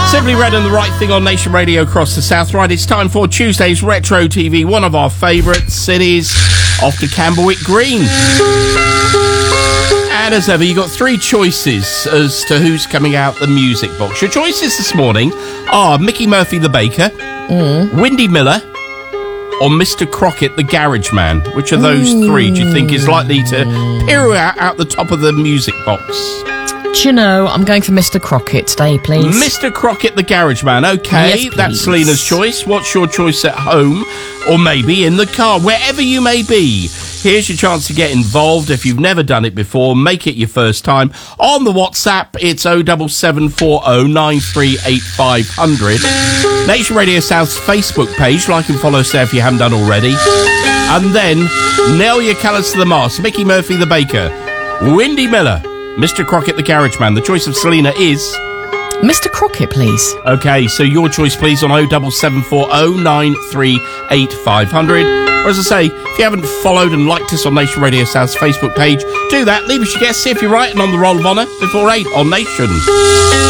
Simply Red and the right thing on Nation Radio across the South. Right, it's time for Tuesday's Retro TV, one of our favourite cities, off to Camberwick Green. And as ever, you've got three choices as to who's coming out the music box. Your choices this morning are Mickey Murphy the Baker, Windy Miller, or Mr. Crockett the Garage Man. Which of those three do you think is likely to pirouette out the top of the music box? Do you know, I'm going for Mr. Crockett today, please. Mr. Crockett the Garage Man. Okay, yes, that's Selena's choice. What's your choice at home? Or maybe in the car, wherever you may be. Here's your chance to get involved. If you've never done it before, make it your first time. On the WhatsApp, it's 07740 938 500. Nation Radio South's Facebook page. Like and follow us there if you haven't done already. And then, nail your colours to the mast. Mickey Murphy the Baker, Windy Miller, Mr. Crockett the Garage Man. The choice of Selena is... Mr. Crockett, please. OK, so your choice, please, on 07740 938 500. Or as I say, if you haven't followed and liked us on Nation Radio South's Facebook page, do that. Leave us your guess, see if you're right, and on the roll of honour before 8 on Nation.